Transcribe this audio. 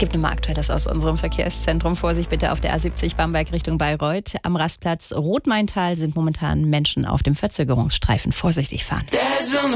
gibt nochmal aktuell das aus unserem Verkehrszentrum. Vorsicht bitte auf der A70 Bamberg Richtung Bayreuth. Am Rastplatz Rotmaintal sind momentan Menschen auf dem Verzögerungsstreifen. Vorsichtig fahren.